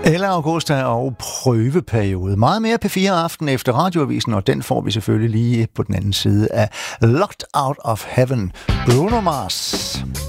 Ella Augusta og prøveperiode. Meget mere P4 Aften efter radioavisen, og den får vi selvfølgelig lige på den anden side af Locked Out of Heaven. Bruno Mars.